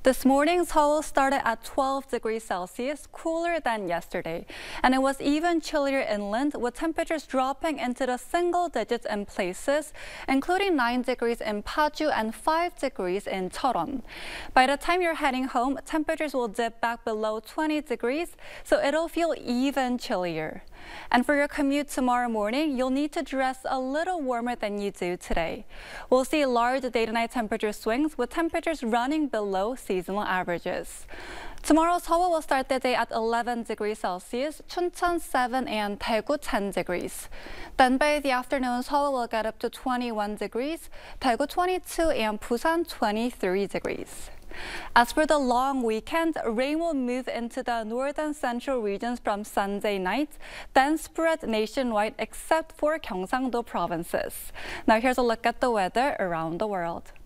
This morning, Seoul started at 12 degrees Celsius, cooler than yesterday. And it was even chillier inland, with temperatures dropping into the single digits in places, including 9 degrees in Paju and 5 degrees in Cheoron. By the time you're heading home, temperatures will dip back below 20 degrees, so it'll feel even chillier. And for your commute tomorrow morning, you'll need to dress a little warmer than you do today. We'll see large day-to-night temperature swings, with temperatures running below seasonal averages. Tomorrow, Seoul will start the day at 11 degrees Celsius, Chuncheon 7 and Daegu 10 degrees. Then by the afternoon, Seoul will get up to 21 degrees, Daegu 22 and Busan 23 degrees. As for the long weekend, rain will move into the northern central regions from Sunday night, then spread nationwide except for Gyeongsang-do provinces. Now here's a look at the weather around the world.